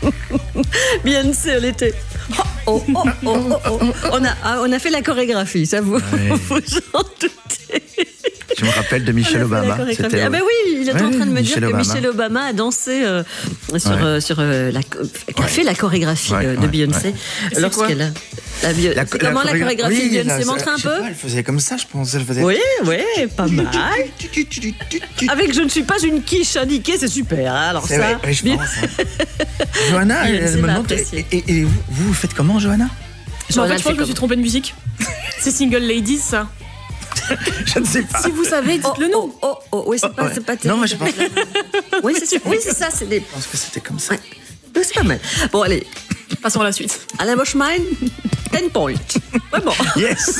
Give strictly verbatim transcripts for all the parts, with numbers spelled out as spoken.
Beyoncé, elle était... Oh, oh, oh, oh, oh, oh. On, a, on a fait la chorégraphie, ça vous, ouais. vous en doutez. Je me rappelle de Michelle Obama. C'était... Ah ben oui, il était ouais, en train de me Michelle dire Obama. que Michelle Obama a dansé euh, sur, ouais. euh, sur euh, la, a ouais. fait la chorégraphie ouais, de ouais, Beyoncé ouais. lorsqu'elle a... La bio... la, la comment la chorégraphie oui, de Beyoncé montre un peu pas, elle faisait comme ça, je pense. Elle faisait... Oui, oui, pas mal. Avec je ne suis pas une quiche indiquée, c'est super. Hein, alors c'est ça. Vrai, oui, je pense. Hein. Johanna, elle, elle me demande. Et, et, et vous, vous faites comment, Johanna? Bon, en fait, je pense que je me suis trompée de musique. C'est Single Ladies, ça. Je ne sais pas. Si vous savez, dites-le nous. Oh, oh, oh, oui, c'est pas, oh, ouais. c'est pas terrible. Non, moi, je pense. Oui, c'est oui, c'est ça. C'est des... Je pense que c'était comme ça. Ouais. Oui, c'est pas mal. Bon, allez. Passons à la suite. Alain Boschman, ten points. Vraiment. Yes.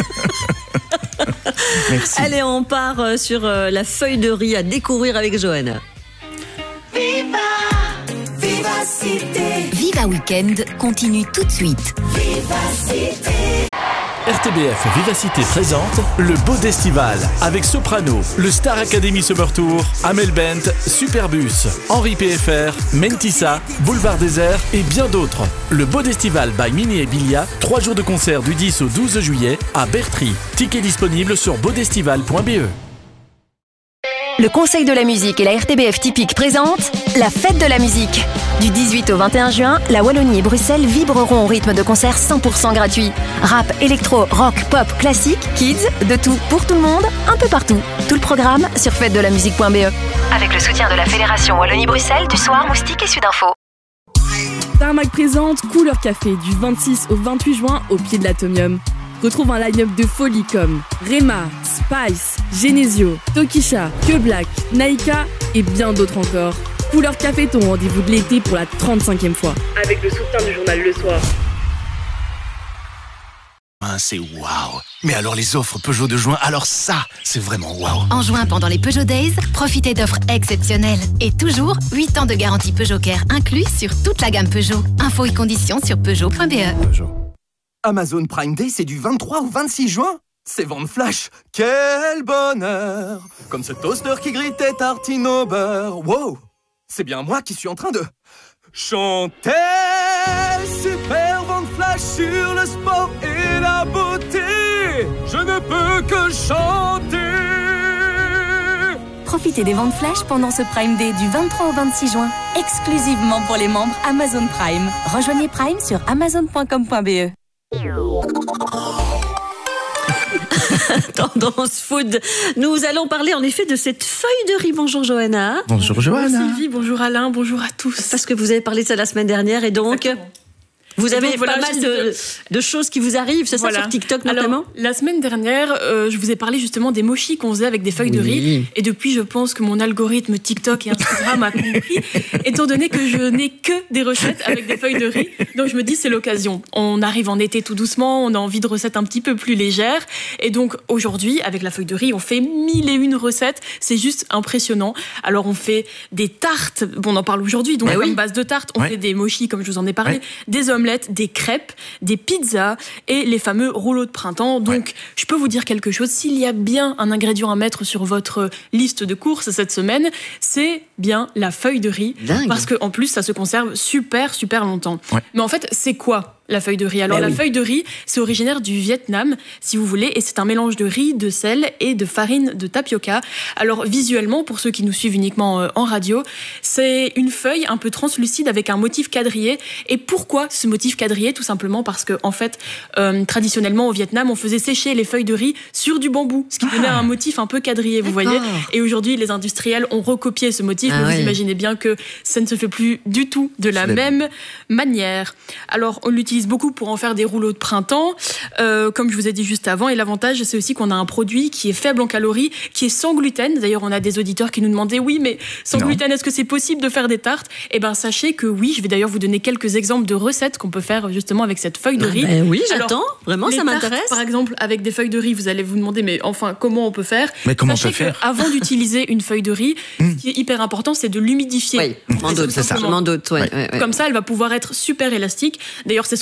Merci. Allez, on part sur la feuille de riz à découvrir avec Johanna. Viva, Vivacité. Viva Weekend continue tout de suite. Vivacité. R T B F Vivacité présente le Bodestival avec Soprano, le Star Academy Summer Tour, Amel Bent, Superbus, Henri P F R, Mentissa, Boulevard Désert et bien d'autres. Le Bodestival by Mini et Bilia, trois jours de concert du dix au douze juillet à Bertry. Tickets disponibles sur bodestival point b e. Le Conseil de la musique et la R T B F Typique présentent la fête de la musique. Du dix-huit au vingt et un juin, la Wallonie et Bruxelles vibreront au rythme de concerts cent pour cent gratuits. Rap, électro, rock, pop, classique, kids, de tout pour tout le monde, un peu partout. Tout le programme sur fête de la musique point b e. Avec le soutien de la Fédération Wallonie-Bruxelles, du Soir, Moustique et Sudinfo. Tarmac présente Couleur Café du vingt-six au vingt-huit juin au pied de l'Atomium. Retrouve un line-up de folie comme Rema, Spice, Genesio, Tokisha, Que Black, Naika et bien d'autres encore. Couleur Café, ton rendez-vous de l'été pour la trente-cinquième fois. Avec le soutien du journal Le Soir. C'est waouh. Mais alors les offres Peugeot de juin, alors ça, c'est vraiment waouh. En juin, pendant les Peugeot Days, profitez d'offres exceptionnelles. Et toujours, huit ans de garantie Peugeot Care inclus sur toute la gamme Peugeot. Infos et conditions sur peugeot point b e. Peugeot. Amazon Prime Day, c'est du vingt-trois au vingt-six juin. C'est vente flash. Quel bonheur. Comme ce toaster qui grille tes tartines au beurre. Wow. C'est bien moi qui suis en train de chanter. Super vente flash sur le sport et la beauté. Je ne peux que chanter. Profitez des ventes flash pendant ce Prime Day du vingt-trois au vingt-six juin, exclusivement pour les membres Amazon Prime. Rejoignez Prime sur amazon point com point b e. Tendance food. Nous allons parler en effet de cette feuille de riz. Bonjour Johanna. Bonjour Johanna. Bonjour Sylvie, bonjour Alain, bonjour à tous. Parce que vous avez parlé de ça la semaine dernière et donc... Exactement. Vous avez donc, voilà, pas mal de, de choses qui vous arrivent, c'est voilà. ça, sur TikTok notamment? Alors, la semaine dernière, euh, je vous ai parlé justement des mochis qu'on faisait avec des feuilles oui. de riz. Et depuis, je pense que mon algorithme TikTok et Instagram a compris, étant donné que je n'ai que des recettes avec des feuilles de riz. Donc, je me dis, c'est l'occasion. On arrive en été tout doucement, on a envie de recettes un petit peu plus légères. Et donc, aujourd'hui, avec la feuille de riz, on fait mille et une recettes. C'est juste impressionnant. Alors, on fait des tartes. Bon, on en parle aujourd'hui. Donc, comme oui. base de tarte, on ouais. fait des mochis, comme je vous en ai parlé, ouais. des omelettes, des crêpes, des pizzas et les fameux rouleaux de printemps. Donc, ouais. je peux vous dire quelque chose. S'il y a bien un ingrédient à mettre sur votre liste de courses cette semaine, c'est bien la feuille de riz. Dingue. Parce qu'en plus, ça se conserve super, super longtemps. Ouais. Mais en fait, c'est quoi la feuille de riz? Alors, ben la oui. feuille de riz, c'est originaire du Vietnam, si vous voulez, et c'est un mélange de riz, de sel et de farine de tapioca. Alors, visuellement, pour ceux qui nous suivent uniquement en radio, c'est une feuille un peu translucide avec un motif quadrillé. Et pourquoi ce motif quadrillé? Tout simplement parce que, en fait, euh, traditionnellement, au Vietnam, on faisait sécher les feuilles de riz sur du bambou, ce qui ah. donnait un motif un peu quadrillé, vous voyez. Et aujourd'hui, les industriels ont recopié ce motif, ah, mais oui. vous imaginez bien que ça ne se fait plus du tout de la même manière. Alors, on l'utilise beaucoup pour en faire des rouleaux de printemps, euh, comme je vous ai dit juste avant. Et l'avantage, c'est aussi qu'on a un produit qui est faible en calories, qui est sans gluten. D'ailleurs, on a des auditeurs qui nous demandaient, oui, mais sans non. gluten, est-ce que c'est possible de faire des tartes? Eh bien, sachez que oui. Je vais d'ailleurs vous donner quelques exemples de recettes qu'on peut faire justement avec cette feuille de riz. Ah ben oui, j'attends. Vraiment, ça m'intéresse. Tartes, par exemple, avec des feuilles de riz, vous allez vous demander, mais enfin, comment on peut faire? Mais comment sachez on peut faire avant d'utiliser une feuille de riz, mmh. ce qui est hyper important, c'est de l'humidifier. Oui, en doute, c'est ça. Je m'en doute, ouais, ouais. Ouais, ouais. Comme ça, elle va pouvoir être super élastique. D'ailleurs, c'est ce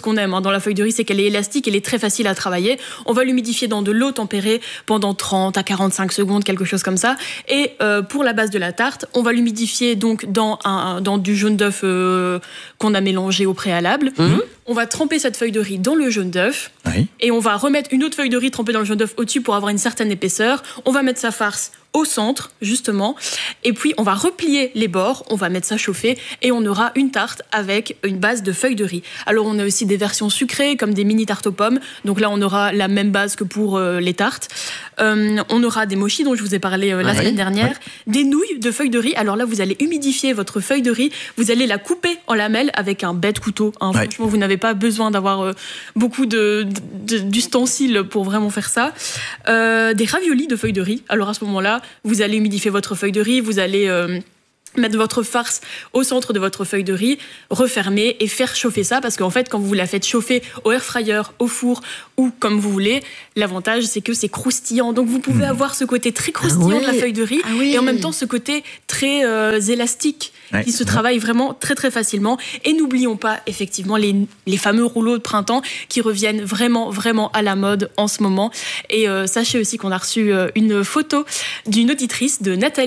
qu'on aime hein, dans la feuille de riz, c'est qu'elle est élastique, elle est très facile à travailler. On va l'humidifier dans de l'eau tempérée pendant trente à quarante-cinq secondes, quelque chose comme ça. Et euh, pour la base de la tarte, on va l'humidifier donc dans, un, dans du jaune d'œuf euh, qu'on a mélangé au préalable. Mmh. On va tremper cette feuille de riz dans le jaune d'œuf. Oui. Et on va remettre une autre feuille de riz trempée dans le jaune d'œuf au-dessus pour avoir une certaine épaisseur. On va mettre sa farce au centre, justement. Et puis, on va replier les bords, on va mettre ça chauffer et on aura une tarte avec une base de feuilles de riz. Alors, on a aussi des versions sucrées, comme des mini tartes aux pommes. Donc là, on aura la même base que pour euh, les tartes. Euh, on aura des mochis, dont je vous ai parlé euh, la oui. semaine dernière. Oui. Des nouilles de feuilles de riz. Alors là, vous allez humidifier votre feuille de riz. Vous allez la couper en lamelles avec un bête couteau. Hein. Oui. Franchement, vous n'avez pas besoin d'avoir euh, beaucoup de, de, d'ustensiles pour vraiment faire ça. Euh, des raviolis de feuilles de riz. Alors à ce moment-là, vous allez humidifier votre feuille de riz, vous allez euh, mettre votre farce au centre de votre feuille de riz, refermer et faire chauffer ça, parce qu'en fait, quand vous la faites chauffer au air fryer, au four ou comme vous voulez, l'avantage, c'est que c'est croustillant. Donc, vous pouvez mmh. avoir ce côté très croustillant ah oui. de la feuille de riz ah oui. et en même temps, ce côté très euh, élastique ouais. qui se travaille vraiment très, très facilement. Et n'oublions pas, effectivement, les, les fameux rouleaux de printemps qui reviennent vraiment, vraiment à la mode en ce moment. Et euh, sachez aussi qu'on a reçu euh, une photo d'une auditrice de Nathalie